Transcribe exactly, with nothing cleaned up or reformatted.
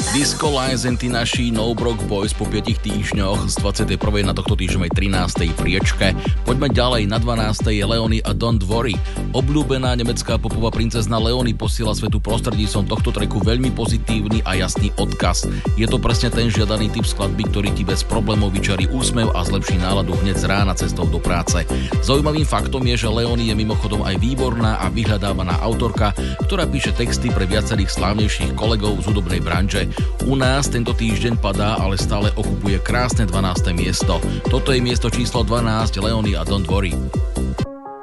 Disco Lies and tí naši No Broke Boys po piatich týždňoch z dvadsiatej prvej na tohto týždňovej trinástej priečke. Poďme ďalej, na dvanástej je Leonie a Don't Worry. Obľúbená nemecká popová princezna Leonie posiela svetu prostredníctvom tohto tracku veľmi pozitívny a jasný odkaz. Je to presne ten žiadaný typ skladby, ktorý ti bez problémov vyčarí úsmev a zlepší náladu hneď z rána cestou do práce. Zaujímavým faktom je, že Leonie je mimochodom aj výborná a vyhľadávaná autorka, ktorá píše texty pre viacerých slávnejších kolegov z hudobnej branže. U nás tento týždeň padá, ale stále okupuje krásne dvanáste miesto. Toto je miesto číslo dvanásť, Leonie a Don't Worry.